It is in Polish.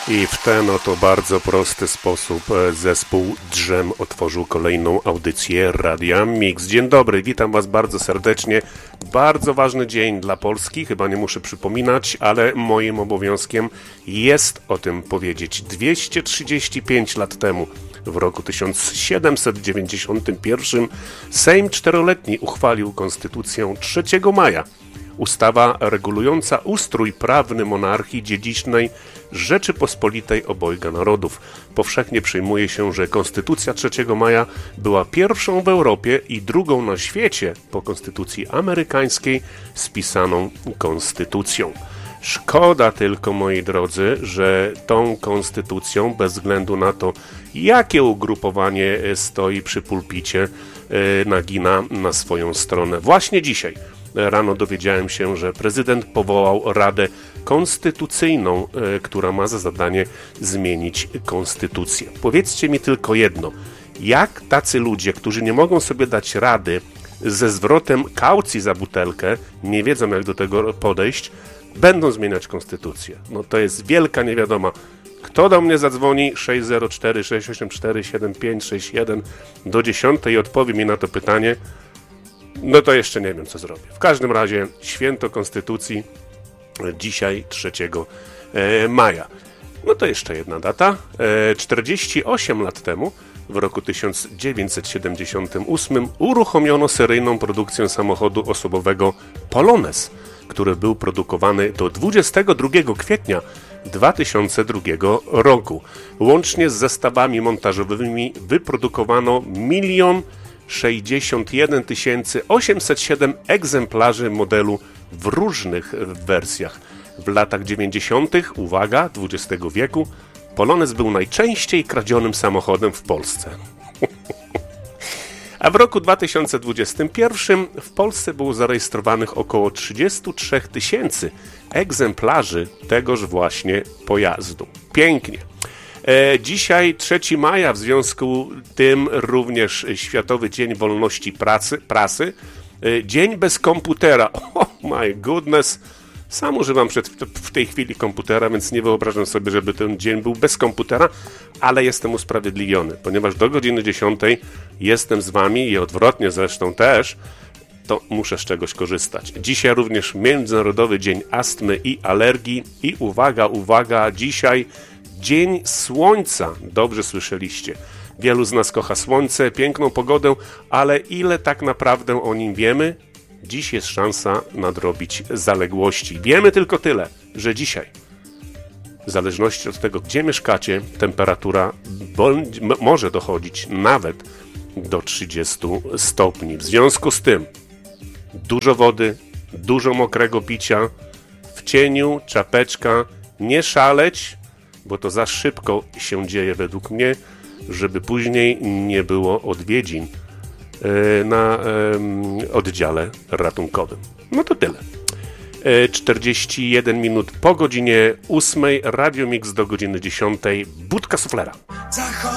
I w ten oto bardzo prosty sposób zespół Drzem otworzył kolejną audycję Radia Mix. Dzień dobry, witam Was bardzo serdecznie. Bardzo ważny dzień dla Polski, chyba nie muszę przypominać, ale moim obowiązkiem jest o tym powiedzieć. 235 lat temu, w roku 1791, Sejm Czteroletni uchwalił Konstytucję 3 maja. Ustawa regulująca ustrój prawny monarchii dziedzicznej Rzeczypospolitej Obojga Narodów. Powszechnie przyjmuje się, że Konstytucja 3 maja była pierwszą w Europie i drugą na świecie po Konstytucji amerykańskiej spisaną konstytucją. Szkoda tylko, moi drodzy, że tą konstytucją, bez względu na to, jakie ugrupowanie stoi przy pulpicie, nagina na swoją stronę. Właśnie dzisiaj rano dowiedziałem się, że prezydent powołał Radę Konstytucyjną, która ma za zadanie zmienić konstytucję. Powiedzcie mi tylko jedno. Jak tacy ludzie, którzy nie mogą sobie dać rady ze zwrotem kaucji za butelkę, nie wiedzą jak do tego podejść, będą zmieniać konstytucję? No to jest wielka niewiadoma. Kto do mnie zadzwoni 604 684 7561 do 10 i odpowie mi na to pytanie, no to jeszcze nie wiem, co zrobię. W każdym razie święto Konstytucji dzisiaj 3 maja. No to jeszcze jedna data. 48 lat temu, w roku 1978, uruchomiono seryjną produkcję samochodu osobowego Polones, który był produkowany do 22 kwietnia 2002 roku. Łącznie z zestawami montażowymi wyprodukowano 1 807 egzemplarzy modelu w różnych wersjach. W latach 90., uwaga, XX wieku, Polones był najczęściej kradzionym samochodem w Polsce. A w roku 2021 w Polsce było zarejestrowanych około 33 000 egzemplarzy tegoż właśnie pojazdu. Pięknie. Dzisiaj 3 maja, w związku tym również Światowy Dzień Wolności Prasy. Dzień bez komputera. Oh my goodness. Sam używam w tej chwili komputera, więc nie wyobrażam sobie, żeby ten dzień był bez komputera, ale jestem usprawiedliwiony, ponieważ do godziny 10 jestem z Wami i odwrotnie zresztą też, to muszę z czegoś korzystać. Dzisiaj również Międzynarodowy Dzień Astmy i Alergii i uwaga, dzisiaj Dzień Słońca. Dobrze słyszeliście. Wielu z nas kocha słońce, piękną pogodę, ale ile tak naprawdę o nim wiemy? Dziś jest szansa nadrobić zaległości. Wiemy tylko tyle, że dzisiaj, w zależności od tego, gdzie mieszkacie, temperatura może dochodzić nawet do 30 stopni. W związku z tym dużo wody, dużo mokrego picia, w cieniu, czapeczka, nie szaleć, bo to za szybko się dzieje według mnie, żeby później nie było odwiedzin na oddziale ratunkowym. No to tyle. 41 minut po godzinie 8, Radio Mix do godziny 10, budka suflera.